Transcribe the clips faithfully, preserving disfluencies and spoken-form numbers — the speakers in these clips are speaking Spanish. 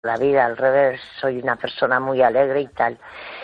la vida, al revés, soy una persona muy alegre y tal.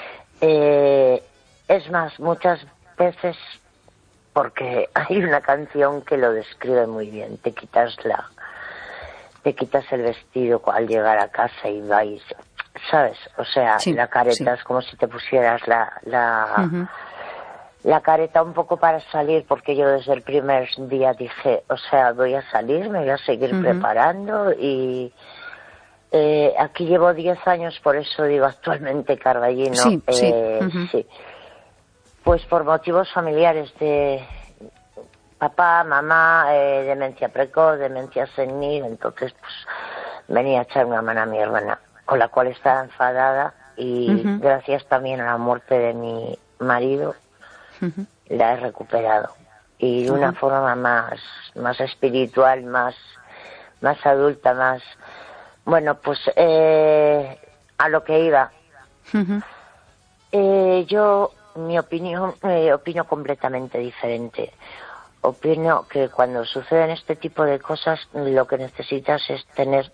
Eh, es más, muchas veces, porque hay una canción que lo describe muy bien, te quitas la, te quitas el vestido al llegar a casa y vais, ¿sabes? O sea, sí, la careta sí. es como si te pusieras la, la, Uh-huh. la careta un poco para salir, porque yo desde el primer día dije, o sea, voy a salir, me voy a seguir Uh-huh. preparando y... Eh, aquí llevo diez años, por eso digo actualmente Carballino. Sí, sí. Eh, Uh-huh. sí. Pues por motivos familiares de papá, mamá, eh, demencia precoz, demencia senil, entonces pues venía a echar una mano a mi hermana, con la cual estaba enfadada y Uh-huh. gracias también a la muerte de mi marido Uh-huh. la he recuperado. Y de una Uh-huh. forma más, más espiritual, más, más adulta, más... Bueno, pues eh, a lo que iba. Uh-huh. Eh, yo, mi opinión, eh, opino completamente diferente. Opino que cuando suceden este tipo de cosas, lo que necesitas es tener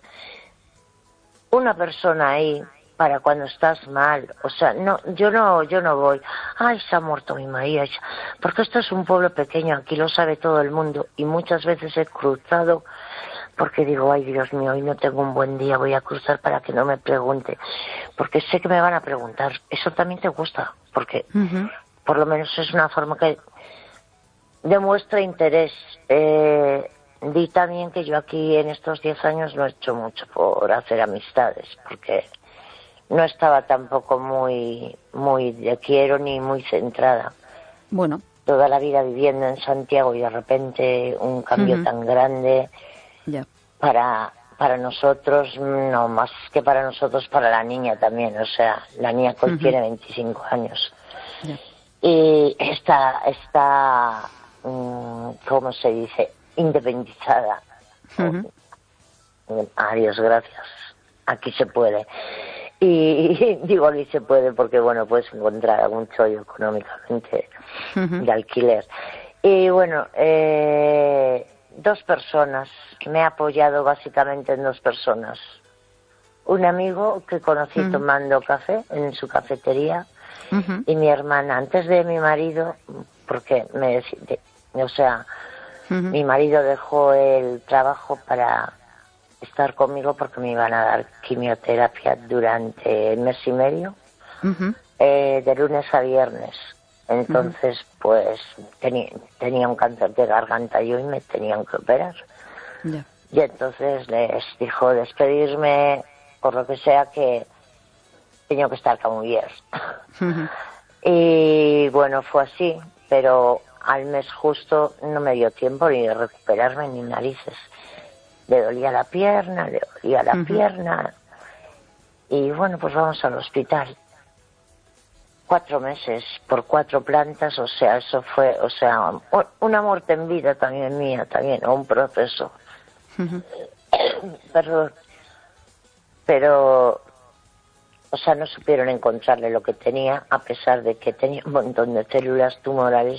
una persona ahí para cuando estás mal. O sea, no, yo no, yo no voy. Ay, se ha muerto mi marido. Porque esto es un pueblo pequeño, aquí lo sabe todo el mundo y muchas veces he cruzado. Porque digo, ay Dios mío, hoy no tengo un buen día, voy a cruzar para que no me pregunte. Porque sé que me van a preguntar. Eso también te gusta, porque Uh-huh. por lo menos es una forma que demuestra interés. Eh, di también que yo aquí en estos diez años no he hecho mucho por hacer amistades, porque no estaba tampoco muy, muy de quiero ni muy centrada. Bueno. Toda la vida viviendo en Santiago y de repente un cambio Uh-huh. tan grande... Ya. Para, para nosotros, no más que para nosotros, para la niña también. O sea, la niña que hoy Uh-huh. tiene veinticinco años. Ya. Y está, está mmm, ¿cómo se dice? Independizada. Uh-huh. Adiós, gracias. Aquí se puede. Y, y digo aquí se puede porque, bueno, puedes encontrar algún chollo económicamente Uh-huh. de alquiler. Y bueno, eh... dos personas, me ha apoyado básicamente en dos personas. Un amigo que conocí Uh-huh. tomando café en su cafetería Uh-huh. y mi hermana, antes de mi marido, porque me decide, o sea, Uh-huh. mi marido dejó el trabajo para estar conmigo porque me iban a dar quimioterapia durante el mes y medio, Uh-huh. eh, de lunes a viernes. Entonces, uh-huh. pues tenía, tenía un cáncer de garganta yo y me tenían que operar. Yeah. Y entonces les dijo despedirme, por lo que sea, que tenía que estar como bien. Uh-huh. Y bueno, fue así, pero al mes justo no me dio tiempo ni de recuperarme ni narices. Le dolía la pierna, le dolía la uh-huh. pierna. Y bueno, pues vamos al hospital. Cuatro meses por cuatro plantas, o sea, eso fue, o sea, una muerte en vida también mía, también, o un proceso. Uh-huh. Perdón. Pero, o sea, no supieron encontrarle lo que tenía, a pesar de que tenía un montón de células tumorales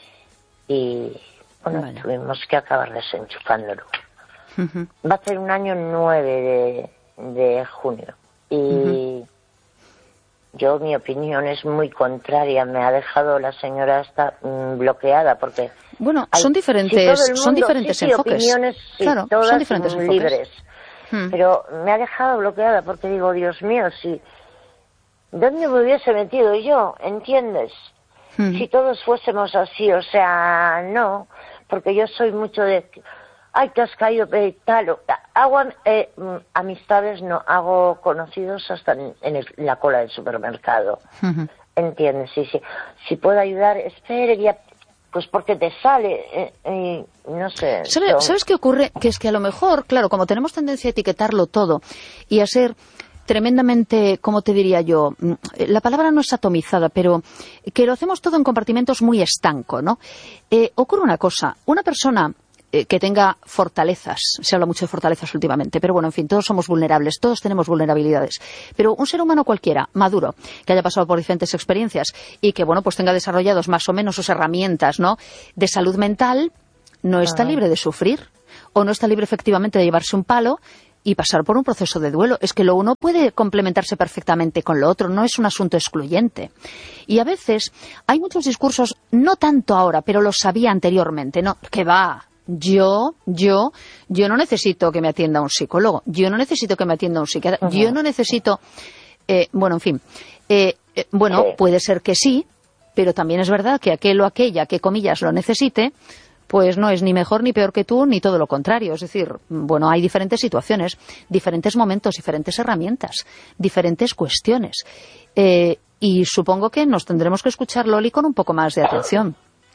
y, bueno, vale. Tuvimos que acabar desenchufándolo. Uh-huh. Va a ser un año nueve de, de junio y... Uh-huh. Yo, mi opinión es muy contraria. Me ha dejado la señora esta mmm, bloqueada porque... Bueno, hay, son diferentes, si mundo, son diferentes sí, enfoques. Opiniones, sí, claro, todas son diferentes enfoques. Libres. Hmm. Pero me ha dejado bloqueada porque digo, Dios mío, si... ¿Dónde me hubiese metido yo? ¿Entiendes? Hmm. Si todos fuésemos así, o sea, no. Porque yo soy mucho de... Ay, te has caído, eh, tal, hago eh, amistades, no, hago conocidos hasta en, en, el, en la cola del supermercado. Uh-huh. ¿Entiendes? Sí, sí. Si puedo ayudar, espere, ya, pues porque te sale, eh, eh, no sé. ¿Sabe, son... ¿Sabes qué ocurre? Que es que a lo mejor, claro, como tenemos tendencia a etiquetarlo todo y a ser tremendamente, ¿cómo te diría yo? La palabra no es atomizada, pero que lo hacemos todo en compartimentos muy estanco, ¿no? Eh, ocurre una cosa, una persona... que tenga fortalezas, se habla mucho de fortalezas últimamente, pero bueno, en fin, todos somos vulnerables, todos tenemos vulnerabilidades, pero un ser humano cualquiera, maduro, que haya pasado por diferentes experiencias y que, bueno, pues tenga desarrollados más o menos sus herramientas, ¿no?, de salud mental, no está libre de sufrir, o no está libre efectivamente de llevarse un palo y pasar por un proceso de duelo. Es que lo uno puede complementarse perfectamente con lo otro, no es un asunto excluyente. Y a veces hay muchos discursos, no tanto ahora, pero los había anteriormente, no, que va... Yo, yo, yo no necesito que me atienda un psicólogo, yo no necesito que me atienda un psiquiatra, uh-huh. yo no necesito, eh, bueno, en fin, eh, eh, bueno, sí. puede ser que sí, pero también es verdad que aquel o aquella que, comillas, lo necesite, pues no es ni mejor ni peor que tú, ni todo lo contrario. Es decir, bueno, hay diferentes situaciones, diferentes momentos, diferentes herramientas, diferentes cuestiones. Eh, y supongo que nos tendremos que escuchar, Loli, con un poco más de atención.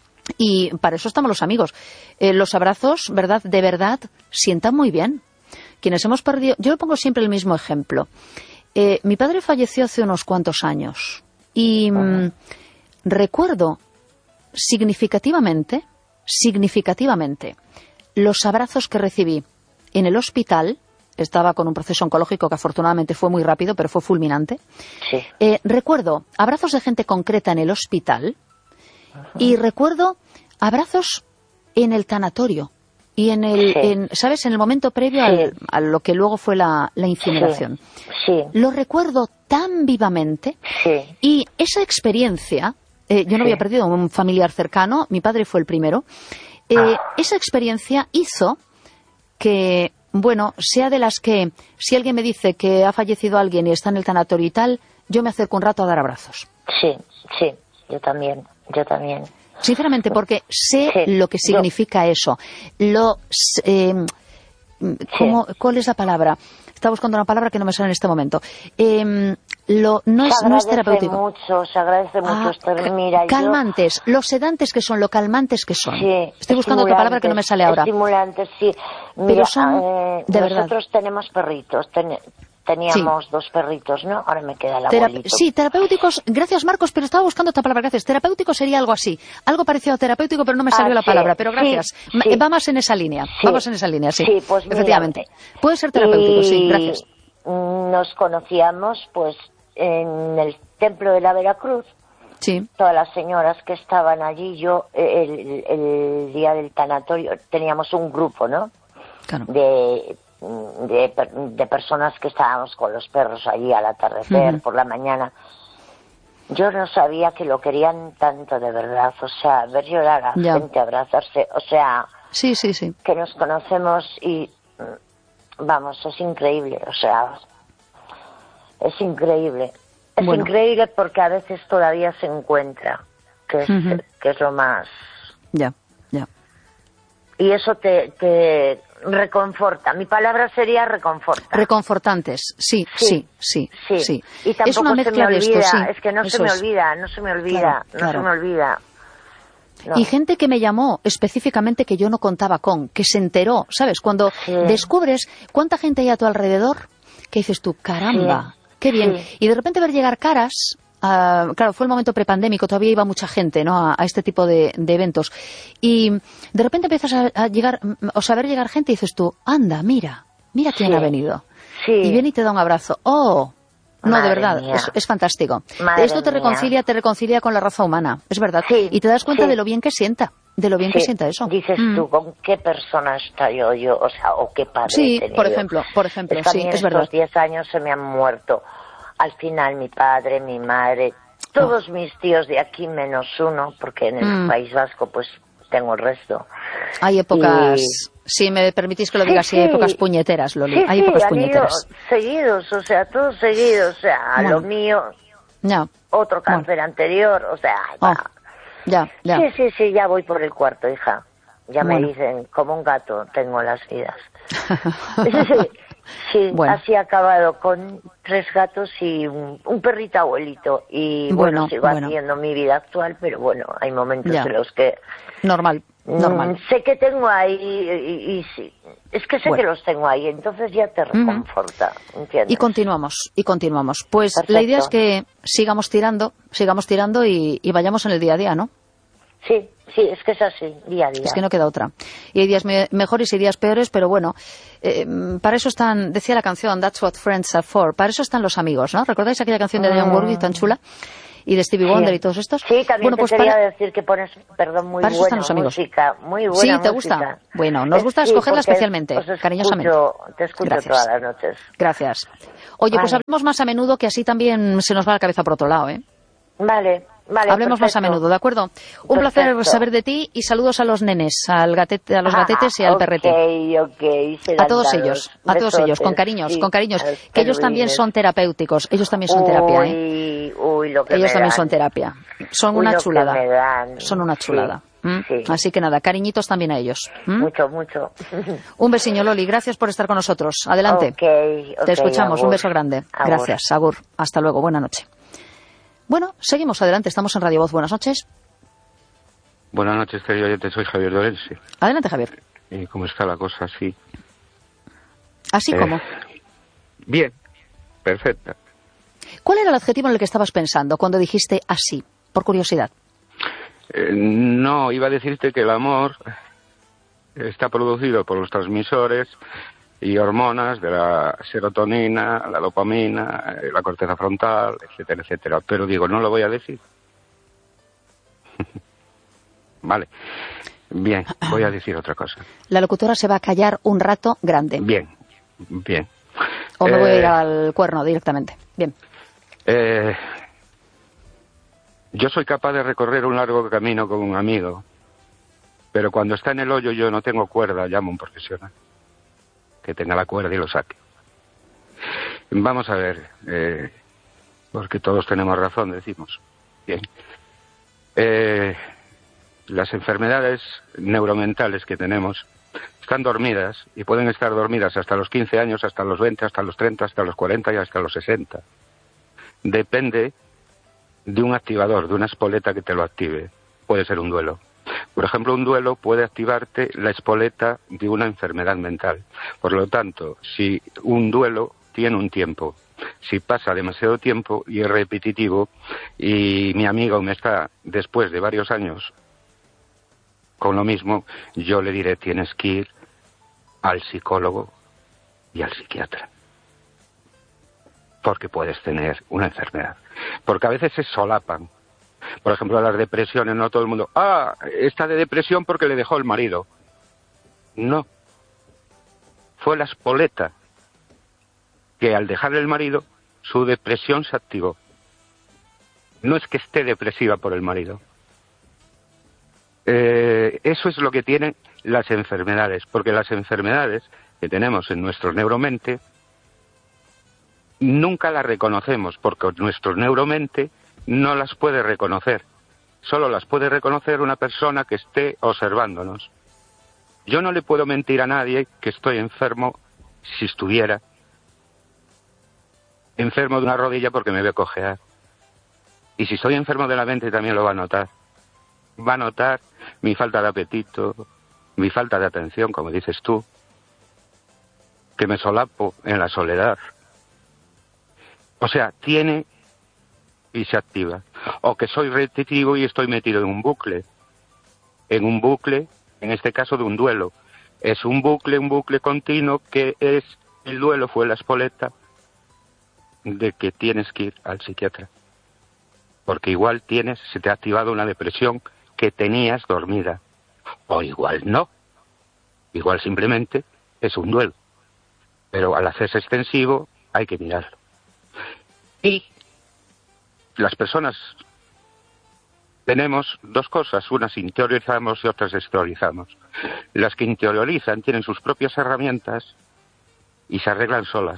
Y para eso estamos los amigos. Eh, los abrazos, ¿verdad? De verdad, sientan muy bien. Quienes hemos perdido... Yo le pongo siempre el mismo ejemplo. Eh, mi padre falleció hace unos cuantos años. Y mmm, recuerdo significativamente, significativamente, los abrazos que recibí en el hospital. Estaba con un proceso oncológico que afortunadamente fue muy rápido, pero fue fulminante. Sí. Eh, recuerdo abrazos de gente concreta en el hospital. Y recuerdo abrazos en el tanatorio y en el, sí. en, ¿sabes? En el momento previo sí. al, a lo que luego fue la, la incineración. Sí. Sí. Lo recuerdo tan vivamente sí. y esa experiencia, eh, yo no sí. había perdido un familiar cercano, mi padre fue el primero, eh, ah. esa experiencia hizo que, bueno, sea de las que, si alguien me dice que ha fallecido alguien y está en el tanatorio y tal, yo me acerco un rato a dar abrazos. Sí, sí, yo también. Yo también. Sinceramente, porque sé sí, lo que significa yo. eso. Lo, eh, ¿cómo, sí. ¿Cuál es la palabra? Estaba buscando una palabra que no me sale en este momento. Eh, lo, no, es, no es terapéutico. Mucho, se agradece mucho. Ah, estar, mira, calmantes, yo... los sedantes que son, lo calmantes que son. Sí, estoy buscando otra palabra que no me sale ahora. Estimulantes, sí. Mira, pero son, eh, de nosotros verdad. tenemos perritos, ten... Teníamos sí. dos perritos, ¿no? Ahora me queda el Terap abuelito. Sí, terapéuticos, gracias Marcos, pero estaba buscando otra palabra, gracias. Terapéutico sería algo así, algo parecido a terapéutico, pero no me salió ah, la sí, palabra, pero gracias. Sí, sí. Va más en esa línea, sí. vamos en esa línea, sí. Sí, pues efectivamente. Mira, puede ser terapéutico, y... sí, gracias. Nos conocíamos, pues, en el templo de la Veracruz. Sí. Todas las señoras que estaban allí, yo, el, el día del tanatorio, teníamos un grupo, ¿no? Claro. De... De, de personas que estábamos con los perros allí al atardecer, uh-huh. por la mañana. Yo no sabía que lo querían tanto de verdad, o sea, ver llorar a ya. gente, abrazarse, o sea, sí, sí, sí. que nos conocemos y, vamos, es increíble, o sea, es increíble. Es bueno. increíble porque a veces todavía se encuentra, que es, uh-huh. que es lo más... Ya, ya. Y eso te... te reconforta. Mi palabra sería reconforta. Reconfortantes, sí, sí, sí, sí. sí. Y tampoco es una mezcla se me olvida, de esto, sí. Es que no Eso se me es. olvida, no se me olvida, claro, no claro. se me olvida. No. Y gente que me llamó específicamente que yo no contaba con, que se enteró, ¿sabes? Cuando sí. descubres cuánta gente hay a tu alrededor, que dices tú, caramba, sí. qué bien. Sí. Y de repente ver llegar caras... Uh, claro, fue el momento prepandémico, todavía iba mucha gente, ¿no? a, a este tipo de, de eventos. Y de repente empiezas a, a llegar, o saber llegar gente y dices tú, anda, mira, mira quién sí. ha venido. Sí. Y viene y te da un abrazo. ¡Oh! No, Madre de verdad, es, es fantástico. Madre Esto te reconcilia, mía. te reconcilia con la raza humana, es verdad. Sí. Y te das cuenta sí. de lo bien que sienta, de lo bien sí. que sienta eso. Dices mm. tú, ¿con qué persona estoy yo, yo? O sea, ¿o qué padre Sí, he tenido? por ejemplo, por ejemplo, es que sí, a mí en es verdad. estos diez años se me han muerto. Al final mi padre, mi madre, todos oh. mis tíos de aquí menos uno, porque en el mm. País Vasco pues tengo el resto. Hay épocas, y... si me permitís que lo diga así, sí, sí. hay épocas puñeteras, Loli, sí, hay sí, épocas han puñeteras. Ido seguidos, o sea, todos seguidos, o sea, bueno. lo mío, no. otro cáncer bueno. anterior, o sea, oh. ya, ya. Sí, sí, sí, ya voy por el cuarto, hija. Ya bueno. me dicen, como un gato tengo las vidas. sí. Sí, bueno. así he acabado con tres gatos y un, un perrito abuelito. Y bueno, bueno sigo bueno. haciendo mi vida actual, pero bueno, hay momentos ya. en los que... Normal, normal. Mm, sé que tengo ahí y, y, y sí, es que sé bueno. que los tengo ahí, entonces ya te reconforta, uh-huh. ¿entiendes? Y continuamos, y continuamos. Pues Perfecto. La idea es que sigamos tirando, sigamos tirando y, y vayamos en el día a día, ¿no? Sí, sí, es que es así, día a día. Es que no queda otra. Y hay días me mejores y días peores, pero bueno, eh, para eso están, decía la canción, That's what friends are for, para eso están los amigos, ¿no? ¿Recordáis aquella canción de Dionne Warwick tan chula? y de Stevie Wonder sí. y todos estos. Sí, también bueno, te pues quería para... decir que pones, perdón, muy para buena música, muy buena ¿Sí? ¿Te música. gusta? Bueno, nos gusta sí, escogerla especialmente, os escucho, cariñosamente. Te escucho Gracias. todas las noches. Gracias. Oye, vale. pues hablemos más a menudo, que así también se nos va la cabeza por otro lado, ¿eh? Vale. Vale, Hablemos perfecto. más a menudo, ¿de acuerdo? Un perfecto. placer saber de ti y saludos a los nenes, al gatete, a los gatetes y al okay, perrete. Okay, a todos ellos, a todos ellos, con cariños, sí, con cariños, que ellos también son terapéuticos, ellos también son terapia, ¿eh? Uy, lo que ellos me también dan. son terapia, son uy, una chulada, dan. son una chulada. Sí, ¿Mm? sí. Así que nada, cariñitos también a ellos. ¿Mm? Mucho, mucho. Un besiño, Loli, gracias por estar con nosotros. Adelante. Okay, okay, Te escuchamos, agur. Un beso grande. Agur. Gracias, agur. Hasta luego, buena noche. Bueno, seguimos adelante, estamos en Radio Voz. Buenas noches. Buenas noches, querido oyente, soy Javier Dorense. Adelante, Javier. ¿Y cómo está la cosa así? ¿Así eh, como? Bien, perfecta. ¿Cuál era el adjetivo en el que estabas pensando cuando dijiste así, por curiosidad? Eh, no, iba a decirte que el amor está producido por los transmisores y hormonas de la serotonina, la dopamina, la corteza frontal, etcétera, etcétera. Pero digo, no lo voy a decir. Vale. Bien, voy a decir otra cosa. La locutora se va a callar un rato grande. Bien, bien. O me eh, voy a ir al cuerno directamente. Bien. Eh, yo soy capaz de recorrer un largo camino con un amigo, pero cuando está en el hoyo yo no tengo cuerda, llamo a un profesional que tenga la cuerda y lo saque. Vamos a ver, eh, porque todos tenemos razón, decimos. Bien. Eh, las enfermedades neuromentales que tenemos están dormidas y pueden estar dormidas hasta los quince años, hasta los veinte, hasta los treinta, hasta los cuarenta y hasta los sesenta. Depende de un activador, de una espoleta que te lo active. Puede ser un duelo. Por ejemplo, un duelo puede activarte la espoleta de una enfermedad mental. Por lo tanto, si un duelo tiene un tiempo, si pasa demasiado tiempo y es repetitivo, y mi amigo me está, después de varios años, con lo mismo, yo le diré, tienes que ir al psicólogo y al psiquiatra. Porque puedes tener una enfermedad. Porque a veces se solapan. Por ejemplo, las depresiones, no todo el mundo, ah, está de depresión porque le dejó el marido. No. Fue la espoleta que al dejarle el marido, su depresión se activó. No es que esté depresiva por el marido. Eh, eso es lo que tienen las enfermedades, porque las enfermedades que tenemos en nuestro neuromente nunca las reconocemos, porque nuestro neuromente no las puede reconocer. Solo las puede reconocer una persona que esté observándonos. Yo no le puedo mentir a nadie que estoy enfermo si estuviera enfermo de una rodilla porque me veo cojear. Y si estoy enfermo de la mente también lo va a notar. Va a notar mi falta de apetito, mi falta de atención, como dices tú, que me solapo en la soledad. O sea, tiene y se activa. O que soy repetitivo y estoy metido en un bucle. En un bucle, en este caso de un duelo. Es un bucle, un bucle continuo que es, el duelo fue la espoleta de que tienes que ir al psiquiatra. Porque igual tienes, se te ha activado una depresión que tenías dormida. O igual no. Igual simplemente es un duelo. Pero al hacerse extensivo hay que mirarlo. Y las personas tenemos dos cosas, unas interiorizamos y otras exteriorizamos. Las que interiorizan tienen sus propias herramientas y se arreglan solas.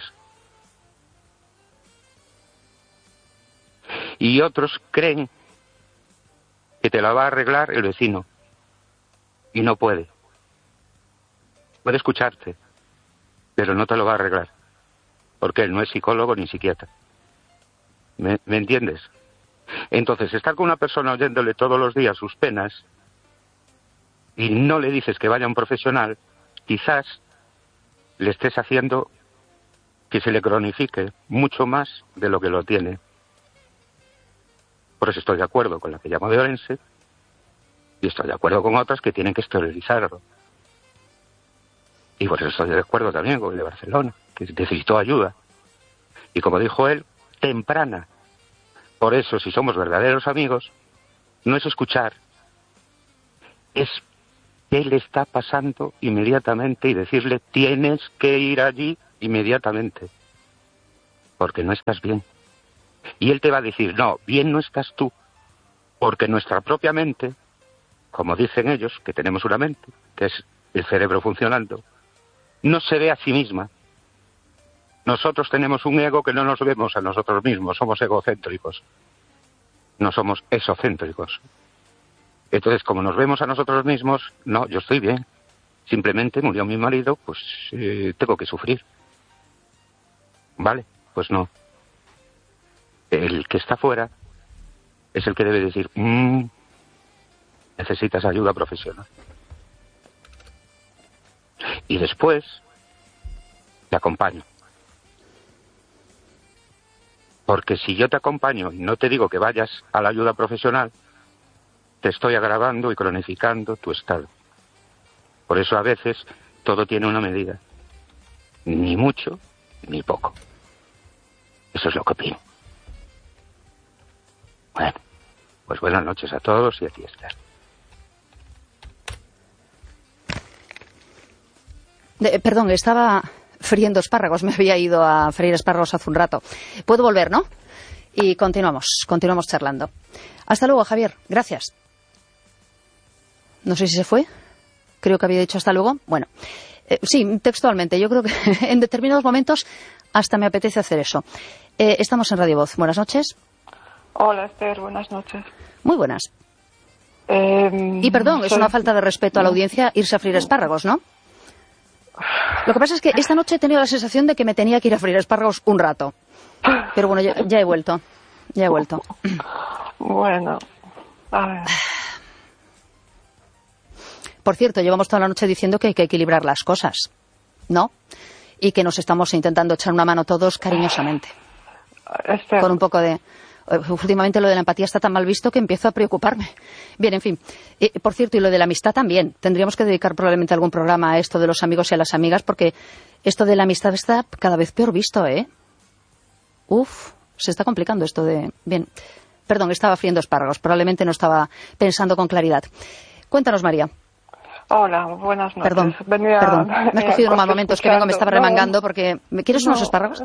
Y otros creen que te la va a arreglar el vecino y no puede. Puede escucharte, pero no te lo va a arreglar, porque él no es psicólogo ni psiquiatra. ¿Me, ¿Me entiendes? Entonces, estar con una persona oyéndole todos los días sus penas y no le dices que vaya a un profesional, quizás le estés haciendo que se le cronifique mucho más de lo que lo tiene. Por eso estoy de acuerdo con la que llamo de Orense y estoy de acuerdo con otras que tienen que esterilizarlo. Y por eso estoy de acuerdo también con el de Barcelona, que necesitó ayuda. Y como dijo él, temprana. Por eso, si somos verdaderos amigos, no es escuchar, es qué le está pasando inmediatamente y decirle, tienes que ir allí inmediatamente, porque no estás bien. Y él te va a decir, no, bien no estás tú, porque nuestra propia mente, como dicen ellos, que tenemos una mente, que es el cerebro funcionando, no se ve a sí misma. Nosotros tenemos un ego que no nos vemos a nosotros mismos, somos egocéntricos, no somos esocéntricos. Entonces, como nos vemos a nosotros mismos, no, yo estoy bien, simplemente murió mi marido, pues eh, tengo que sufrir. ¿Vale? Pues no. El que está fuera es el que debe decir, mmm, necesitas ayuda profesional. Y después te acompaño. Porque si yo te acompaño y no te digo que vayas a la ayuda profesional, te estoy agravando y cronificando tu estado. Por eso a veces todo tiene una medida. Ni mucho, ni poco. Eso es lo que opino. Bueno, pues buenas noches a todos y a ti, Esther. De, perdón, estaba friendo espárragos, me había ido a freír espárragos hace un rato. Puedo volver, ¿no? Y continuamos, continuamos charlando. Hasta luego, Javier, gracias. No sé si se fue, creo que había dicho hasta luego. Bueno, eh, sí, textualmente, yo creo que en determinados momentos hasta me apetece hacer eso. Eh, estamos en Radio Voz, buenas noches. Hola, Esther, buenas noches. Muy buenas. Eh, y perdón, soy... es una falta de respeto a la audiencia irse a freír espárragos, ¿no? Lo que pasa es que esta noche he tenido la sensación de que me tenía que ir a freír espárragos un rato. Pero bueno, ya, ya he vuelto. Ya he vuelto. Bueno, a ver. Por cierto, llevamos toda la noche diciendo que hay que equilibrar las cosas, ¿no? Y que nos estamos intentando echar una mano todos cariñosamente. Esther. Con un poco de... Últimamente lo de la empatía está tan mal visto que empiezo a preocuparme. Bien, en fin. Eh, por cierto, y lo de la amistad también. Tendríamos que dedicar probablemente algún programa a esto de los amigos y a las amigas, porque esto de la amistad está cada vez peor visto, ¿eh? Uf, se está complicando esto de... Bien, perdón, estaba friendo espárragos. Probablemente no estaba pensando con claridad. Cuéntanos, María. Hola, buenas noches. Perdón, Venía, perdón. Me has cogido en un mal momento, es que vengo, me estaba remangando porque... ¿Quieres no. unos espárragos?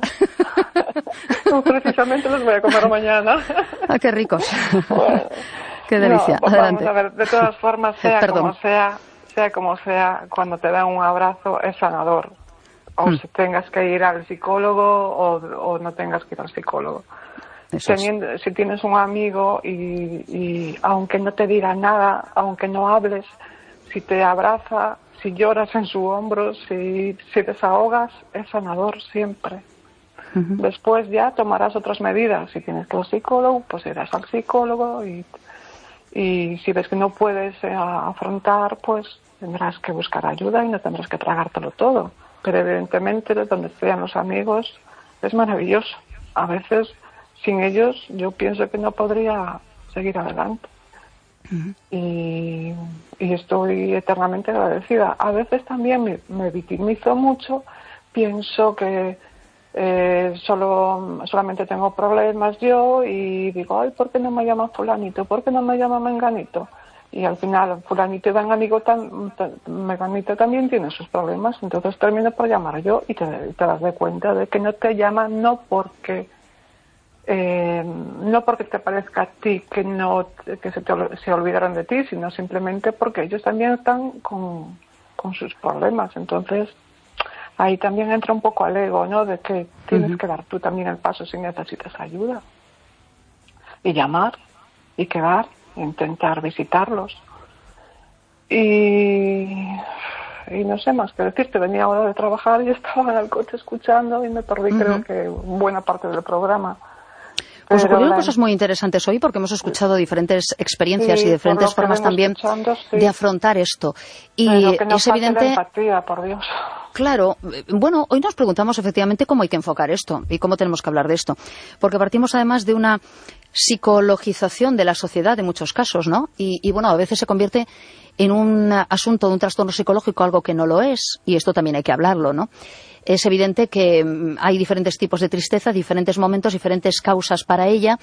No, precisamente los voy a comer mañana. Ah, qué ricos. Bueno, qué delicia. No, Adelante. Vamos a ver, de todas formas, sea Perdón. como sea, sea como sea, cuando te dan un abrazo es sanador. O Mm. si tengas que ir al psicólogo o, o no tengas que ir al psicólogo. Eso es. Teniendo, si tienes un amigo y, y aunque no te diga nada, aunque no hables, si te abraza, si lloras en su hombro, si, si desahogas, es sanador siempre. Uh-huh. Después ya tomarás otras medidas. Si tienes que ir al psicólogo, pues irás al psicólogo y, y si ves que no puedes eh, afrontar, pues tendrás que buscar ayuda y no tendrás que tragártelo todo. Pero evidentemente donde estén los amigos es maravilloso. A veces sin ellos yo pienso que no podría seguir adelante. Uh-huh. y, y estoy eternamente agradecida. A veces también me, me victimizo mucho, pienso que eh, solo solamente tengo problemas yo y digo, ay, ¿por qué no me llama fulanito? ¿Por qué no me llama menganito? Y al final fulanito y menganito, tam, menganito también tiene sus problemas, entonces termino por llamar yo y te, te das de cuenta de que no te llaman no porque Eh, no porque te parezca a ti que no que se, te, se olvidaron de ti, sino simplemente porque ellos también están con, con sus problemas. Entonces ahí también entra un poco al ego, ¿no? De que tienes uh-huh. que dar tú también el paso si necesitas ayuda y llamar y quedar e intentar visitarlos y y no sé más que decirte. Venía ahora de trabajar y estaba en el coche escuchando y me perdí uh-huh. creo que buena parte del programa. Pues ocurrieron cosas muy interesantes hoy porque hemos escuchado diferentes experiencias sí, y diferentes formas también sí. de afrontar esto. Y que no es evidente. La empatía, por Dios. Claro, bueno, hoy nos preguntamos efectivamente cómo hay que enfocar esto y cómo tenemos que hablar de esto. Porque partimos además de una psicologización de la sociedad en muchos casos, ¿no? Y, y bueno, a veces se convierte en un asunto de un trastorno psicológico algo que no lo es, y esto también hay que hablarlo, ¿no? Es evidente que hay diferentes tipos de tristeza, diferentes momentos, diferentes causas para ella,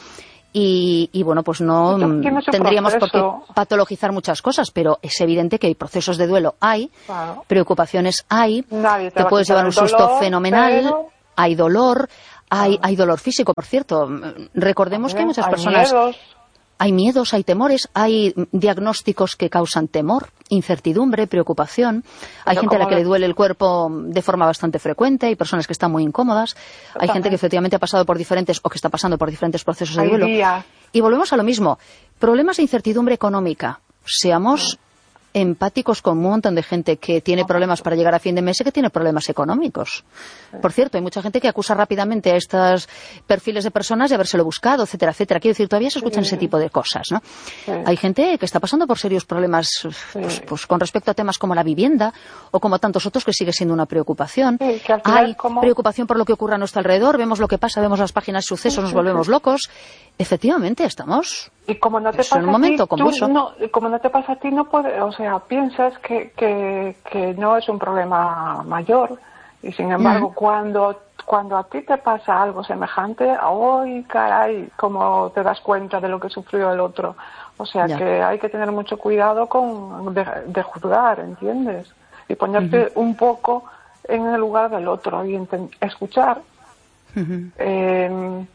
Y, y bueno, pues no tendríamos por qué patologizar muchas cosas, pero es evidente que hay procesos de duelo, hay, claro. Preocupaciones hay, te, te puedes llevar un susto dolor, fenomenal, pero... hay dolor, hay, hay dolor físico, por cierto. Recordemos que hay muchas hay personas... Miedos. Hay miedos, hay temores, hay diagnósticos que causan temor, incertidumbre, preocupación. Hay Pero gente a la que le duele el cuerpo de forma bastante frecuente, hay personas que están muy incómodas, hay gente que efectivamente ha pasado por diferentes o que está pasando por diferentes procesos de hay duelo. Días. Y volvemos a lo mismo. Problemas de incertidumbre económica. Seamos empáticos con un montón de gente que tiene problemas para llegar a fin de mes y que tiene problemas económicos. Por cierto, hay mucha gente que acusa rápidamente a estos perfiles de personas de habérselo buscado, etcétera, etcétera. Quiero decir, todavía se escuchan sí. ese tipo de cosas, ¿no? Sí. Hay gente que está pasando por serios problemas sí. pues, pues, con respecto a temas como la vivienda o como tantos otros que sigue siendo una preocupación. Sí, que al final, hay como... preocupación por lo que ocurre a nuestro alrededor, vemos lo que pasa, vemos las páginas de sucesos, sí, nos volvemos sí. locos. Efectivamente, estamos y como no te es pasa un momento a ti, convulso. Tú no, como no te pasa a ti, no puede, o sea, piensas que, que, que no es un problema mayor y sin embargo mm. cuando cuando a ti te pasa algo semejante, ¡ay, caray! Como te das cuenta de lo que sufrió el otro. O sea, ya. que hay que tener mucho cuidado con de, de juzgar, ¿entiendes? Y ponerte uh-huh. un poco en el lugar del otro y ent- escuchar. Uh-huh. Eh,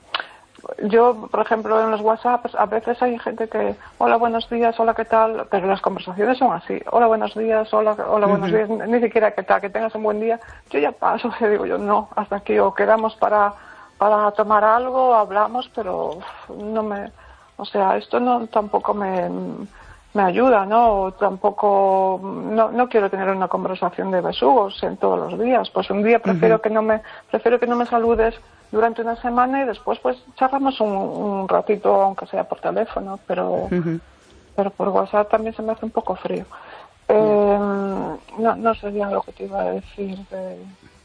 yo, por ejemplo, en los WhatsApps a veces hay gente que, hola, buenos días, hola, ¿qué tal? Pero las conversaciones son así, hola, buenos días, hola, hola, uh-huh. buenos días, ni siquiera ¿qué tal? Que tengas un buen día. Yo ya paso, y digo yo, no, hasta aquí, o quedamos para, para tomar algo, hablamos, pero uf, no me, o sea, esto no tampoco me, me ayuda, ¿no? O tampoco, no, no quiero tener una conversación de besugos en todos los días, pues un día prefiero uh-huh. que no me, prefiero que no me saludes durante una semana y después pues charlamos un, un ratito, aunque sea por teléfono, pero uh-huh. pero por WhatsApp también se me hace un poco frío. Eh, uh-huh. no, no sé bien lo que te iba a decir. De,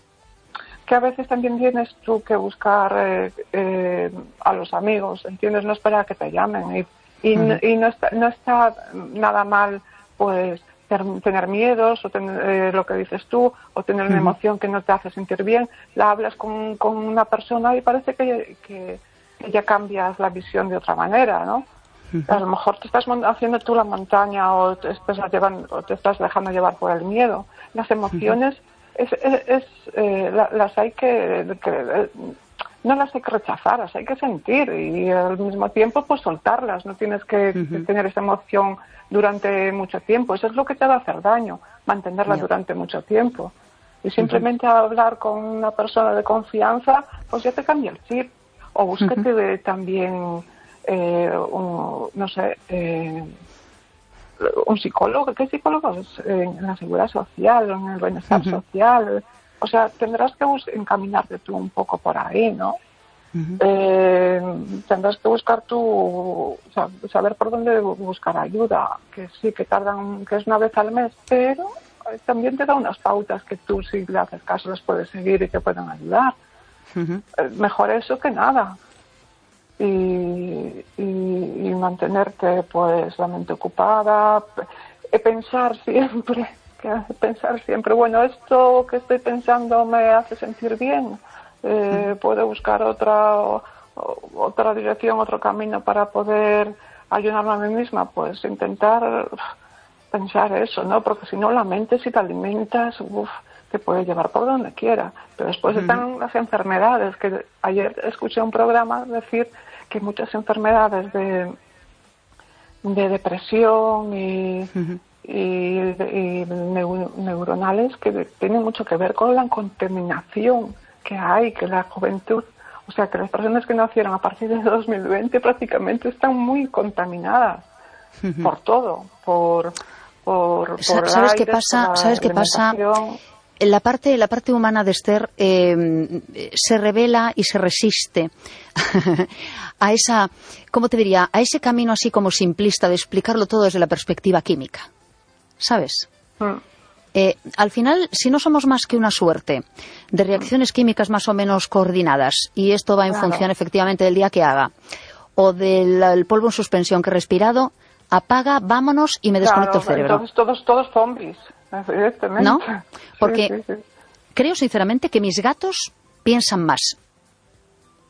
que a veces también tienes tú que buscar eh, eh, a los amigos, ¿entiendes? No esperar a que te llamen. Y, y, uh-huh. y no, está, no está nada mal, pues, tener miedos o tener eh, lo que dices tú o tener una uh-huh. emoción que no te hace sentir bien, la hablas con, con una persona y parece que, que, que ya cambias la visión de otra manera, ¿no? Uh-huh. A lo mejor te estás haciendo tú la montaña o te estás llevando, o te estás dejando llevar por el miedo. Las emociones uh-huh. es, es, es eh, la, las hay que, que eh, no las hay que rechazar, las hay que sentir y al mismo tiempo pues soltarlas, no tienes que, uh-huh. que tener esa emoción durante mucho tiempo, eso es lo que te va a hacer daño, mantenerla yeah. durante mucho tiempo. Y simplemente uh-huh. hablar con una persona de confianza, pues ya te cambia el chip. O búsquete uh-huh. también, eh, un, no sé, eh, un psicólogo. ¿Qué psicólogos? En la seguridad social, en el bienestar uh-huh. social. O sea, tendrás que bus- encaminarte tú un poco por ahí, ¿no? Uh-huh. Eh, tendrás que buscar tú, o sea, saber por dónde buscar ayuda, que sí, que tardan, que es una vez al mes, pero también te da unas pautas que tú, si le haces caso, les puedes seguir y te pueden ayudar. Uh-huh. Eh, mejor eso que nada. Y, y, y mantenerte, pues, la mente ocupada, p- pensar siempre, que pensar siempre, bueno, esto que estoy pensando me hace sentir bien. Eh, puedo buscar otra o, otra dirección, otro camino para poder ayudarme a mí misma, pues intentar pensar eso, ¿no? Porque si no, la mente, si te alimentas, uf, te puede llevar por donde quiera. Pero después uh-huh. están las enfermedades, que ayer escuché un programa decir que muchas enfermedades de, de depresión y, uh-huh. y, y neu- neuronales que tienen mucho que ver con la contaminación que hay, que la juventud, o sea, que las personas que nacieron a partir de dos mil veinte prácticamente están muy contaminadas uh-huh. por todo, por por, por ¿Sabes aire, qué pasa? por ¿Sabes qué pasa? La parte, la parte humana de Esther eh, se revela y se resiste a esa, ¿cómo te diría? A ese camino así como simplista de explicarlo todo desde la perspectiva química, ¿sabes? Uh-huh. Eh, al final, si no somos más que una suerte de reacciones químicas más o menos coordinadas, y esto va en claro. función efectivamente del día que haga, o del el polvo en suspensión que he respirado, apaga, vámonos y me desconecto claro, el cerebro. Entonces todos, todos zombies, evidentemente. ¿No? Porque sí, sí, sí. creo sinceramente que mis gatos piensan más.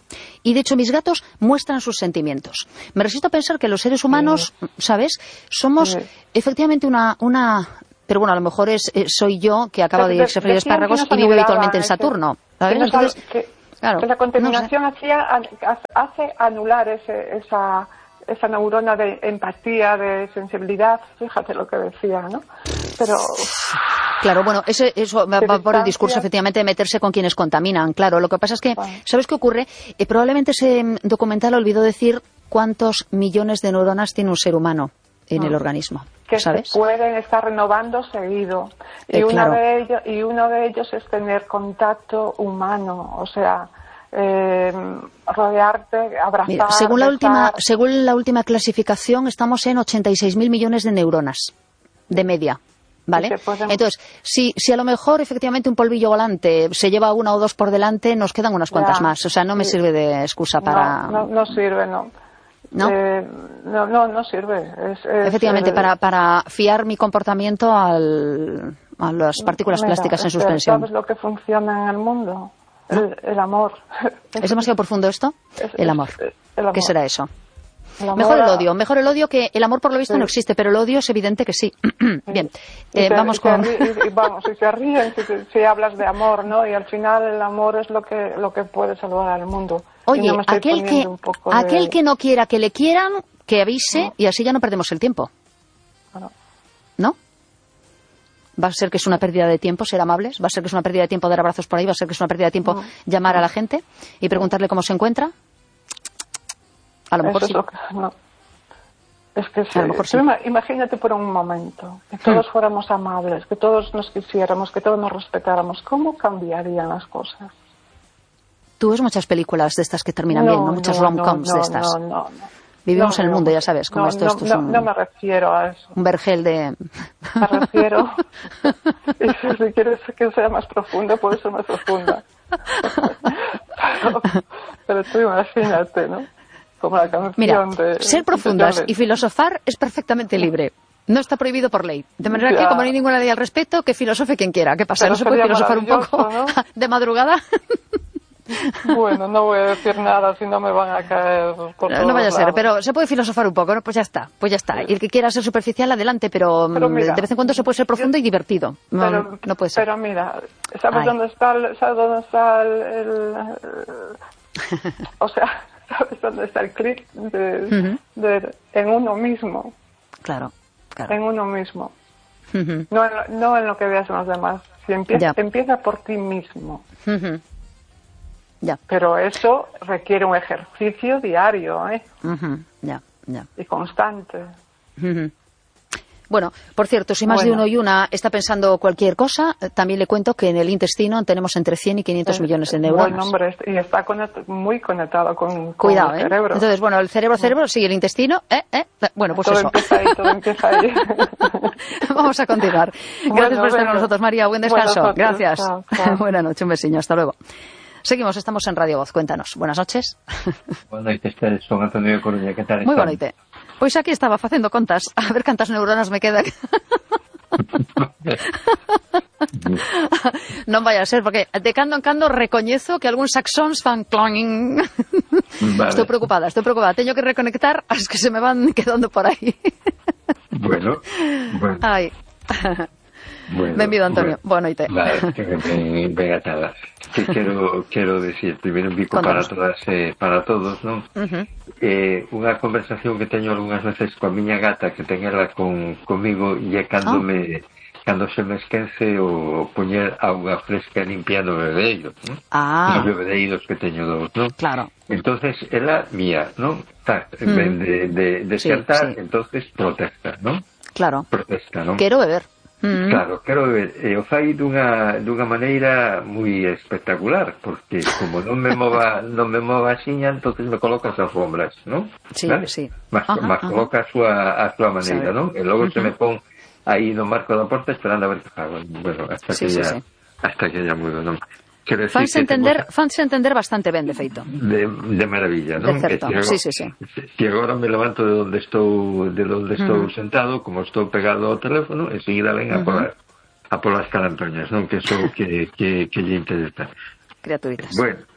Y de hecho mis gatos muestran sus sentimientos. Me resisto a pensar que los seres humanos, sí. ¿sabes? Somos sí. efectivamente una... una pero bueno, a lo mejor es, eh, soy yo que acaba de irse a freír espárragos y vivo habitualmente en Saturno. ¿Sabes? Que, Entonces, que, claro, que la contaminación no sé. hacía, hace anular ese, esa, esa neurona de empatía, de sensibilidad. Fíjate lo que decía, ¿no? Pero... Claro, bueno, ese, eso va, va por el discurso, efectivamente, de meterse con quienes contaminan. Claro, lo que pasa es que, ¿sabes qué ocurre? Eh, probablemente ese documental olvidó decir cuántos millones de neuronas tiene un ser humano en el organismo. Que ¿sabes? se pueden estar renovando seguido. Y, eh, uno claro. de ellos, y uno de ellos es tener contacto humano, o sea, eh, rodearte, abrazar, Mira, según la besar. última, según la última clasificación, estamos en ochenta y seis mil millones de neuronas de media. ¿Vale? Pueden... Entonces, si, si a lo mejor efectivamente un polvillo volante se lleva una o dos por delante, nos quedan unas cuantas ya, más. O sea, no me sí. sirve de excusa para... No, no, no sirve, no. ¿No? Eh, no, no, no sirve. Es, es, efectivamente, eh, para, para fiar mi comportamiento al, a las partículas mira, plásticas en suspensión. ¿Sabes lo que funciona en el mundo? ¿No? El, el amor. ¿Es demasiado profundo esto? Es, el, amor. Es, el amor. ¿Qué será eso? El mejor el odio, mejor el odio que el amor por lo visto sí. no existe, pero el odio es evidente que sí. Bien, eh, te, vamos con... Y, y, vamos, si se ríen, si, si hablas de amor, ¿no? Y al final el amor es lo que lo que puede salvar al mundo. Oye, no aquel, que, aquel de... que no quiera que le quieran, que avise no. y así ya no perdemos el tiempo. No. ¿No? ¿Va a ser que es una pérdida de tiempo ser amables? ¿Va a ser que es una pérdida de tiempo dar abrazos por ahí? ¿Va a ser que es una pérdida de tiempo no. llamar no. a la gente y preguntarle cómo se encuentra? A lo mejor Eso sí. Es lo que, no. Es que sí. A lo mejor sí. Imagínate por un momento que todos hmm. fuéramos amables, que todos nos quisiéramos, que todos nos respetáramos. ¿Cómo cambiarían las cosas? Tú ves muchas películas de estas que terminan no, bien, ¿no? Muchas no, rom-coms no, de estas. No, no, no. Vivimos no, en el mundo, no, ya sabes, como no, esto, no, esto es no, un... no me refiero a eso. Un vergel de... Me refiero... y si, si quieres que sea más profundo, puede ser más profunda. pero, pero tú imagínate, ¿no? Como la canción Mira, de... ser profundas y filosofar es perfectamente libre. No está prohibido por ley. De manera ya. que, como no hay ninguna ley al respecto, que filosofe quien quiera. ¿Qué pasa? Pero ¿No se puede filosofar un poco ¿no? de madrugada? Bueno, no voy a decir nada si no me van a caer por No, no vaya a ser, pero se puede filosofar un poco, ¿no? Pues ya está, pues ya está. Y el que quiera ser superficial, adelante, pero, pero mira, de vez en cuando se puede ser profundo yo, y divertido. No, pero, no puede ser. Pero mira, ¿sabes Ay. dónde está el, ¿sabes dónde está el, el, el o sea, ¿sabes dónde está el clic de, uh-huh. de, en uno mismo? Claro, claro. En uno mismo. Uh-huh. No, en, no en lo que veas en los demás. Si empieza, empieza por ti mismo. Uh-huh. Ya. Pero eso requiere un ejercicio diario, ¿eh? Uh-huh. Ya, ya. Y constante. Uh-huh. Bueno, por cierto, si más bueno. de uno y una está pensando cualquier cosa, también le cuento que en el intestino tenemos entre cien y quinientos millones de neuronas. Bueno, hombre, y está conect- muy conectado con, Cuidado, con el ¿eh? cerebro. Entonces, bueno, el cerebro, cerebro, sigue el intestino, ¿eh? ¿eh? Bueno, pues todo eso. Empieza ahí, todo empieza ahí. Vamos a continuar. Gracias bueno, por estar bueno. con nosotros, María. Buen descanso. Bueno, Gracias. Chao, chao. Buenas noches, un besiño. Hasta luego. Seguimos, estamos en Radio Voz. Cuéntanos. Buenas noches. Buenas noches, son Antonio de Coruña. ¿Qué tal? Muy buena noche. Pois aquí estaba facendo contas, a ver cantas neuronas me quedan. Non vai a ser, porque de cando en cando recoñezo que algúns saxóns fan cloning. Vale. Estou preocupada, estou preocupada. Teño que reconectar as que se me van quedando por aí. Bueno, bueno. Ai. Bueno, benvido, Antonio. Bueno, boa noite. Vale, ben, ben atada. Que quero, quero decir, primeiro un bico para todas, eh, para todos, non? Uh-huh. Eh, unha conversación que teño algunhas veces coa miña gata, que ten ela con, comigo, e é cando oh. me, cando se me esquece o poñer auga fresca limpiando o bebedeiro, non? Ah. Os bebedeiros que teño dos, non? Claro. Entonces, ela mía, non? Tá, en vez de, de, de sí, xantar, sí. entonces protesta, non? Claro. Protesta, non? Quero beber. Mm. Claro, quero ver, e o fai dunha, dunha maneira moi espectacular, porque como non me mova non me mova axiña, entonces me coloca as alfombras, non? Sí, ¿vale? sí. Mas, Ajá, mas ajá. coloca a súa, a súa maneira, non? E logo uh-huh. se me pon aí no marco da porta esperando a ver que fago. Bueno, hasta sí, que sí, ya sí. hasta que ya mudo, non? Fanse entender, fanse entender bastante ben, de feito. De, de maravilla, non? De certo, agora, sí, sí, sí. Que agora me levanto de onde estou, de onde estou uh-huh. sentado, como estou pegado ao teléfono, e seguida ven a uh-huh. polar. A polas carantoñas, non? Que son que, que, que lle interesa. Criaturitas. Bueno,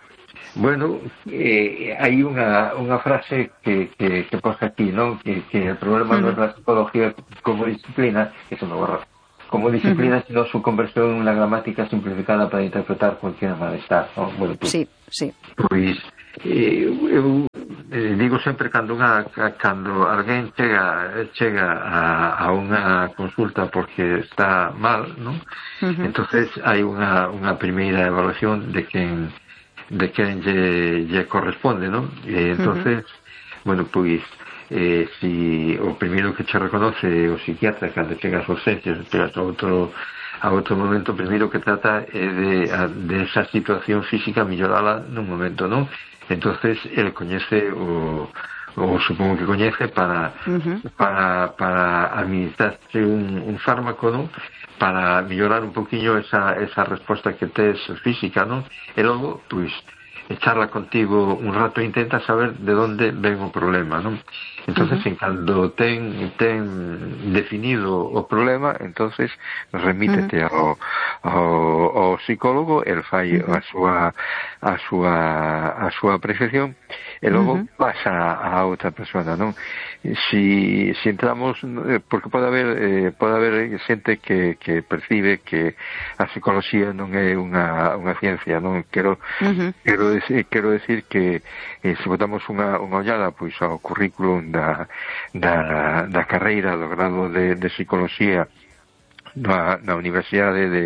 Bueno, eh, hai unha, unha frase que, que, que posa aquí, non? Que, que el problema uh-huh. non é a psicología como disciplina, que se me borra, como disciplina, uh-huh. sino su conversión en unha gramática simplificada para interpretar cualquier malestar, non? Bueno, pues, sí, sí. Pois, eh, eu eh, digo sempre cando unha, cando alguén chega chega a, a unha consulta porque está mal, non? Uh-huh. Entonces hai unha, unha primeira evaluación de quen de quen lle, lle corresponde, non? E entonces, uh-huh. bueno, pois eh, si o primeiro que che reconoce o psiquiatra cando chegas aos urgencias, chegas a outro a outro momento, o primeiro que trata é de, a, de esa situación física millorala nun momento, non? Entonces, ele coñece o ou supongo que coñece para uh-huh. para para administrarse un, un fármaco, non? Para mellorar un poquinho esa, esa resposta que tes física, non? E logo, pois, charla contigo un rato e intenta saber de onde ven o problema, non? Entonces, uh-huh. en cando ten, ten definido o problema, entonces remítete uh-huh. ao, ao, ao psicólogo, el fai uh-huh. a súa a súa a súa apreciación e logo uh-huh. pasa a outra persona, non? Si, si entramos, porque pode haber eh, pode haber xente que, que percibe que a psicología non é unha, unha ciencia, non? Quero, uh-huh. quero, decir, quero decir que eh, se botamos unha, unha ollada pois ao currículum da, da, da carreira do grado de, de psicología na, na Universidade de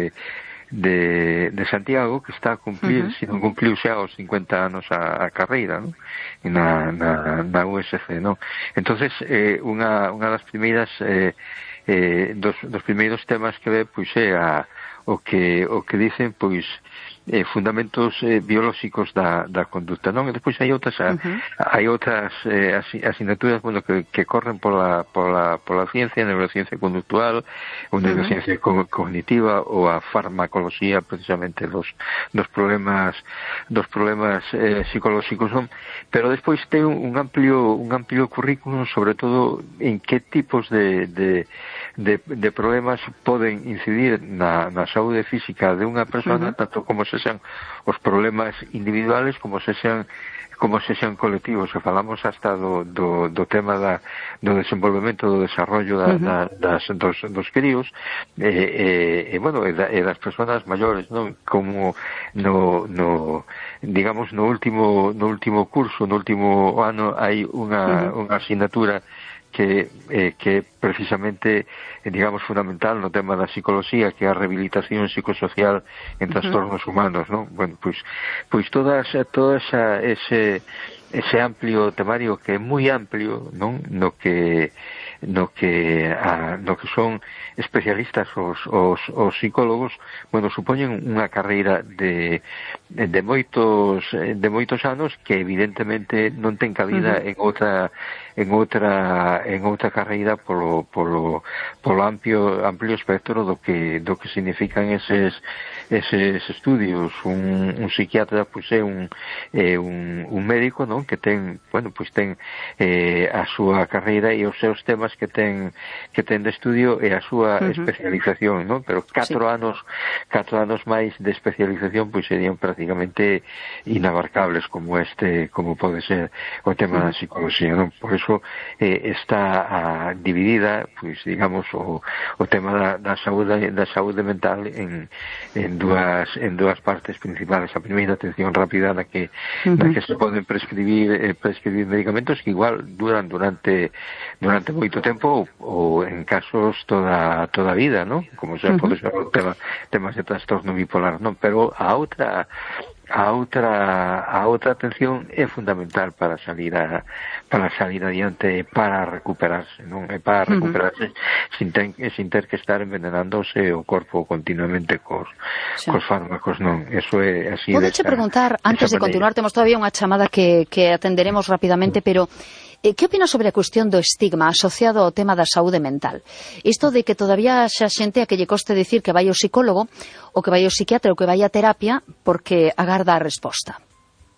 de, de Santiago, que está a cumplir, uh-huh. se non cumpliu xa os cincuenta anos a, a carreira, non? Na, na, na U S C, non? Entonces, eh, unha, unha das primeiras eh, eh, dos, dos primeiros temas que ve, pois é a, o que o que dicen, pois eh, fundamentos eh, biolóxicos da, da conduta, non? E despois hai outras uh-huh. hai outras eh, asignaturas, bueno, que, que corren pola, pola, pola ciencia, neurociencia conductual, ou neurociencia uh-huh. cognitiva, ou a farmacoloxía, precisamente dos, dos problemas dos problemas eh, psicolóxicos, non? Pero despois ten un amplio un amplio currículum, sobre todo en que tipos de, de, de, de problemas poden incidir na, na saúde física de unha persona, uh-huh. tanto como se sean os problemas individuales como se sean como se sean colectivos, e falamos hasta do, do, do tema da, do desenvolvemento, do desarrollo da, uh-huh. da, das, dos, dos críos e, e, e, bueno, e, da, e das persoas maiores, non? Como no, no digamos no último no último curso, no último ano hai unha, uh-huh. unha asignatura que eh, que precisamente eh, digamos fundamental no tema da psicología, que é a rehabilitación psicosocial en trastornos uh-huh. humanos, non? Bueno, pois pois todas toda esa ese ese amplio temario, que é moi amplio, non? No que no que a, no que son especialistas os, os, os psicólogos, bueno, supoñen unha carreira de de moitos de moitos anos que evidentemente non ten cabida uh-huh. en outra en outra en outra carreira polo polo polo amplio amplio espectro do que do que significan eses eses estudios. Un, un psiquiatra pois é un é un, un médico, non? Que ten, bueno, pois ten eh, a súa carreira e os seus temas que ten que ten de estudio e a súa uh-huh. especialización, non? Pero catro sí. anos catro anos máis de especialización pois serían prácticamente inabarcables, como este como pode ser o tema uh-huh. da psicología, non? Por eso eh, está a, dividida, pois digamos o, o tema da, da saúde da saúde mental en, en dúas en dúas partes principales. A primeira, atención rápida, na que uh-huh. na que se poden prescribir eh, prescribir medicamentos que igual duran durante durante moito tempo, ou, ou en casos toda toda a vida, non? Como xa uh-huh. pode ser o tema temas de trastorno bipolar, non? Pero a outra a outra a outra atención é fundamental para salir a para salir adiante, para recuperarse, non? É para recuperarse uh-huh. sin, ten, sin ter que estar envenenándose o corpo continuamente cos, sí. cos fármacos, non? Eso é así. Podeche preguntar, antes de continuar, temos todavía unha chamada que, que atenderemos rapidamente, uh-huh. pero eh, que opinas sobre a cuestión do estigma asociado ao tema da saúde mental? Isto de que todavía xa xente a que lle coste dicir que vai ao psicólogo, ou que vai ao psiquiatra, ou que vai a terapia, porque agarda a resposta.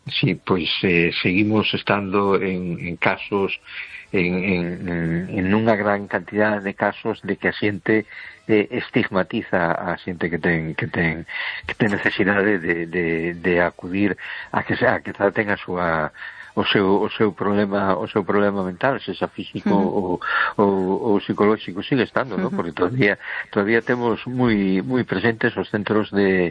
sí, pois eh, seguimos estando en, en casos en, en, en unha gran cantidad de casos de que a xente eh, estigmatiza a xente que ten que ten que ten necesidade de, de, de acudir a que a que traten a súa o seu o seu problema o seu problema mental, se xa físico uh-huh. ou, ou, ou psicolóxico, sigue estando, uh-huh. ¿no? Porque todavía todavía temos moi moi presentes os centros de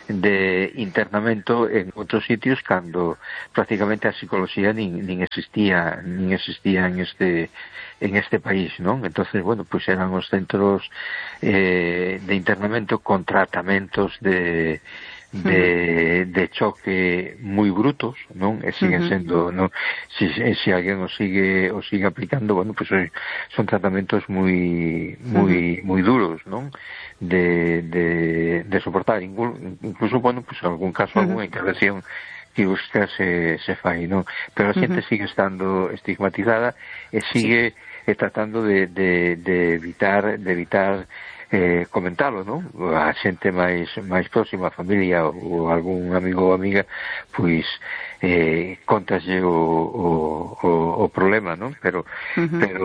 de internamento en outros sitios cando prácticamente a psicología nin, nin existía nin existía en este en este país, non? Entonces, bueno, pues eran os centros eh, de internamento con tratamentos de de, de choque moi brutos, non? E siguen sendo, non? Si, si alguén o sigue o sigue aplicando, bueno, pues son tratamentos moi moi moi duros, non? De, de, de soportar, incluso, bueno, pues en algún caso, alguna intervención quirúrgica se, se fai, non? Pero a xente sigue estando estigmatizada e sigue sí. tratando de, de, de evitar de evitar eh, comentalo, non? A xente máis máis próxima, a familia ou algún amigo ou amiga, pois eh, contaslle o, o, o, o problema, non? Pero uh-huh. pero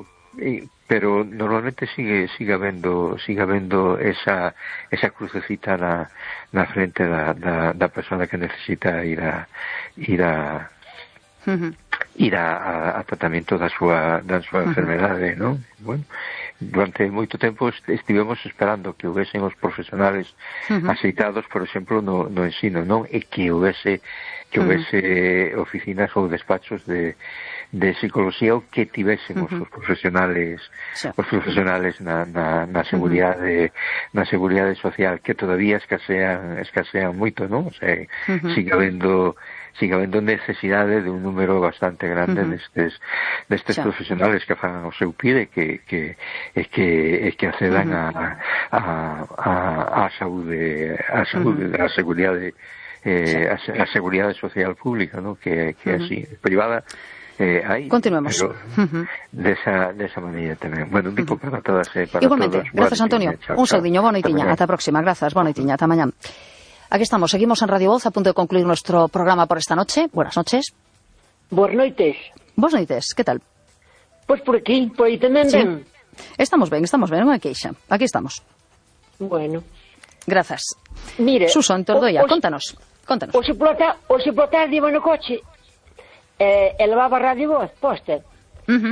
eh, pero normalmente sigue sigue habendo sigue habendo esa esa crucecita na, na frente da, da, da persona que necesita ir a ir a uh-huh. ir a, a, a tratamento da súa da súa uh-huh. enfermedade, non? Bueno, durante moito tempo estivemos esperando que houvesen os profesionales uh-huh. aceitados, por exemplo, no, no ensino, non? E que houvese que houvese uh-huh. oficinas ou despachos de de psicología ou que tivésemos uh-huh. os profesionales sí. os profesionales na, na, na seguridade uh-huh. na seguridade social, que todavía escasean escasean moito, non? O sea, uh-huh. sigue habendo sigue habendo necesidade de un número bastante grande uh-huh. destes destes sí. profesionales que fan o seu pide que que é que é que accedan uh-huh. a, a a a saúde a saúde uh-huh. a seguridade eh, sí. a, a seguridade social pública, non? Que que uh-huh. así privada. Eh, ahí, Continuemos. Pero uh-huh. de esa de esa maneira tamén. Bueno, un tipo uh-huh. para todas eh, para igualmente, todos. Grazas Antonio, chao, un saudiño, boa noitiña, ata a próxima, grazas, boa noitiña, ata mañá. Aquí estamos, seguimos en Radio Voz, a punto de concluir nuestro programa por esta noche. Buenas noches. Buenas noites. Buenas noites, que tal? Pois por aquí, por aí tamén sí. ben. Estamos ben, estamos ben, non hai queixa. Aquí estamos. Bueno. Grazas. Mire, Suso, en Tordoia, o, contanos, contanos. O se plota, o se plota iba no coche. Eh, e levaba a Radio Voz posta. Uh-huh.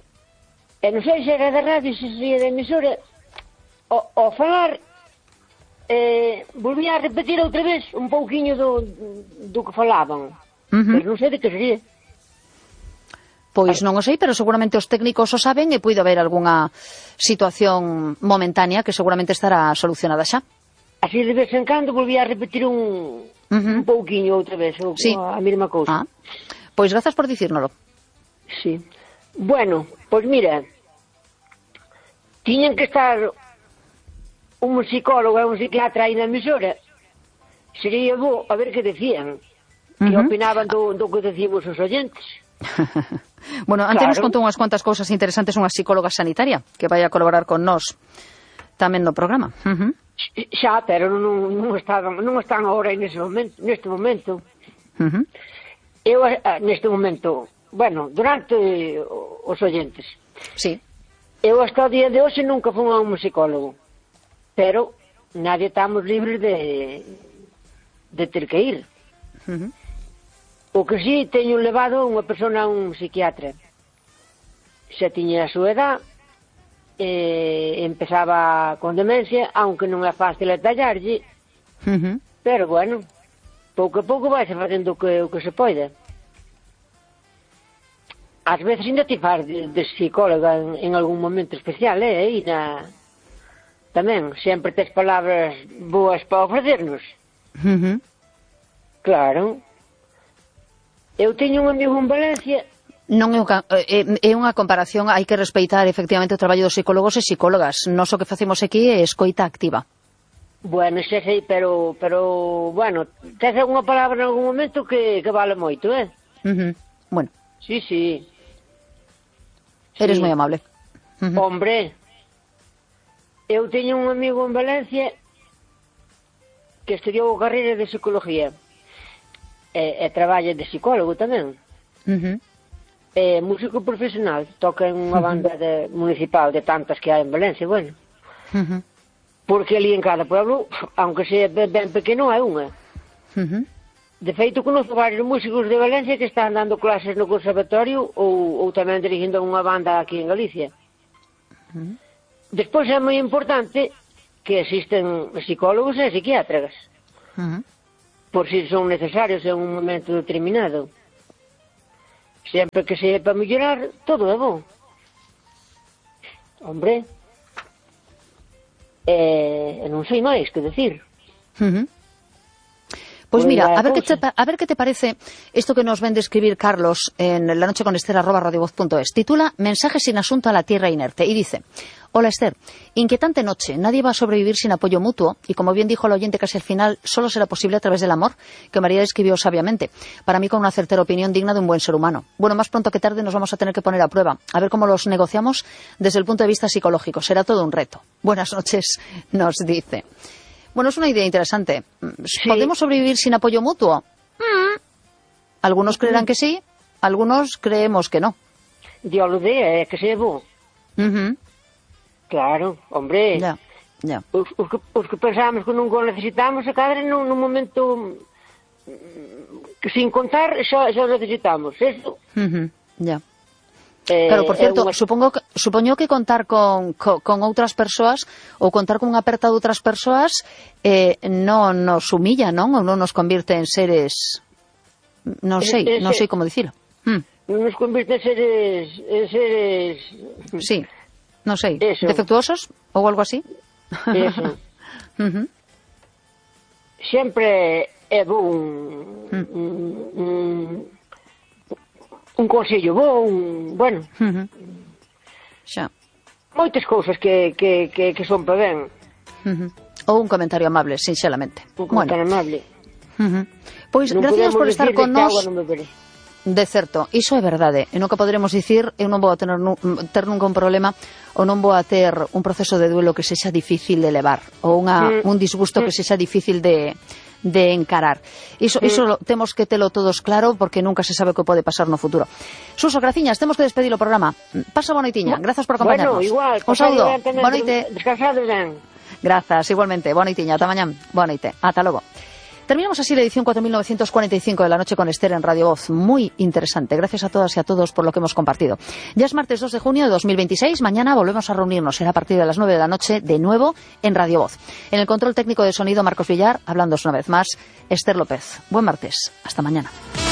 E non sei se era da radio, se sería da emisora. O, o falar, eh, volvía a repetir outra vez un pouquiño do, do que falaban. Uh-huh. Pero non sei de que sería. Pois non o sei, pero seguramente os técnicos o saben e puido haber algunha situación momentánea que seguramente estará solucionada xa. Así de vez en cando volvía a repetir un, uh-huh. un pouquiño outra vez, ou, sí. a mesma cousa. Ah. Pois grazas por dicírnolo. Sí. Bueno, pois mira, tiñan que estar un psicólogo e un psiquiatra aí na emisora. Sería bo a ver que decían, que uh-huh. opinaban do, do que decíamos os oyentes. Bueno, antes claro. nos contou unhas cuantas cousas interesantes unha psicóloga sanitaria que vai a colaborar con nós tamén no programa. Uh-huh. Xa, pero non, non, estaban, non están agora neste momento. Neste momento. Uh-huh. Eu, neste momento, bueno, durante os oyentes. Sí. Eu hasta o día de hoxe nunca fui a un psicólogo. Pero nadie estamos libres de, de ter que ir. Uh-huh. O que sí teño levado unha persona a un psiquiatra. Xa tiña a súa edad, e empezaba con demencia, aunque non é fácil atallarlle, uh-huh. pero bueno, pouco a pouco vai se facendo o que, o que se poida. Ás veces ainda te faz de, de psicóloga en, en algún momento especial, eh? E na... tamén, sempre tes palabras boas para ofrecernos. Uh-huh. Claro. Eu teño un amigo en Valencia. Non é unha, é, é unha comparación, hai que respeitar efectivamente o traballo dos psicólogos e psicólogas. Nós o que facemos aquí é escoita activa. Bueno, xa sei, pero, pero, bueno, tes alguna palabra en algún momento que, que vale moito, eh? Uh-huh. Bueno. Sí, sí. Eres sí. moi amable. Uh-huh. Hombre, eu teño un amigo en Valencia que estudiou a carreira de psicología. e, e traballa de psicólogo tamén. Uh-huh. É músico profesional, toca en unha banda de, municipal de tantas que hai en Valencia, bueno. Uh-huh. Porque ali en cada pueblo, aunque sea ben, ben pequeno, hai unha. Uh-huh. De feito, conozco varios músicos de Valencia que están dando clases no conservatorio ou, ou tamén dirigindo unha banda aquí en Galicia. Uh-huh. Despois é moi importante que existen psicólogos e psiquiatras. Uh-huh. Por si son necesarios en un momento determinado. Sempre que se é para mellorar, todo é bom. Hombre, eh, non sei máis que decir. Uh-huh. Pues mira, a ver, qué te, a ver qué te parece esto que nos ven de escribir Carlos en la noche con Esther arroba radiovoz punto es. Titula Mensajes sin asunto a la tierra inerte y dice: hola Esther, inquietante noche, nadie va a sobrevivir sin apoyo mutuo y como bien dijo el oyente casi al final, solo será posible a través del amor, que María describió sabiamente, para mí con una certera opinión digna de un buen ser humano. Bueno, más pronto que tarde nos vamos a tener que poner a prueba, a ver cómo los negociamos desde el punto de vista psicológico, será todo un reto. Buenas noches, nos dice. Bueno, es una idea interesante. Sí. ¿Podemos sobrevivir sin apoyo mutuo? Mm. Algunos creerán que sí, algunos creemos que no. Dios lo dé, que se bo. Uh-huh. Claro, hombre. Ya, ya. Os, os, que, os que pensamos que nunca necesitamos, a cada nun, nun momento que sin contar xa, xa necesitamos. Eso. Uh-huh. Ya. Eh, claro, por cierto, eh, supongo que, supoño que contar con, con, con outras persoas ou contar con unha aperta de outras persoas eh, non nos humilla, non? Ou non nos convirte en seres, non sei, eh, non sei como dicilo. Hmm. Nos convirte en seres, en seres... Sí, non sei, eso. Defectuosos ou algo así. Eso. Uh-huh. Sempre é bon un, un, un, un consello bo, un, bueno, uh-huh. Xa. Moitas cousas que, que, que, que son para ben. Uh-huh. Ou un comentario amable, sinceramente. Un comentario bueno. amable. Uh-huh. Pois, non gracias por estar con nós. De certo, iso é verdade. E nunca poderemos dicir, eu non vou a tener, ter nunca un problema ou non vou a ter un proceso de duelo que sexa difícil de levar ou unha, mm. un disgusto que sexa difícil de, de encarar. Iso, mm. iso lo, temos que telo todos claro porque nunca se sabe o que pode pasar no futuro. Suso, graciñas, temos que despedir o programa. Pasa boa noitiña, grazas por acompañarnos. Bueno, igual, un saúdo, boa noite. Descansado ben. Grazas, igualmente, boa noitiña, ata mañán, boa noite, ata logo. Terminamos así la edición cuatro mil novecientos cuarenta y cinco de La Noche con Esther en Radio Voz. Muy interesante. Gracias a todas y a todos por lo que hemos compartido. Ya es martes dos de junio de dos mil veintiséis. Mañana volvemos a reunirnos. Será a partir de las nueve de la noche de nuevo en Radio Voz. En el control técnico de sonido, Marcos Villar. Hablándoos una vez más, Esther López. Buen martes. Hasta mañana.